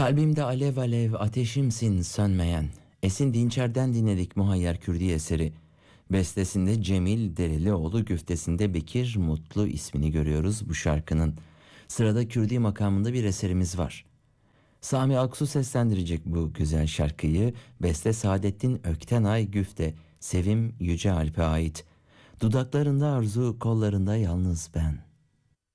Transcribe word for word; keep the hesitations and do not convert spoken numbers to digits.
Kalbimde alev alev ateşimsin sönmeyen. Esin Dinçer'den dinledik Muhayyer Kürdi eseri. Bestesinde Cemil Derelioğlu, güftesinde Bekir Mutlu ismini görüyoruz bu şarkının. Sırada Kürdi makamında bir eserimiz var. Sami Aksu seslendirecek bu güzel şarkıyı. Beste Saadettin Öktenay, güfte Sevim Yüce Alp'e ait. Dudaklarında arzu, kollarında yalnız ben.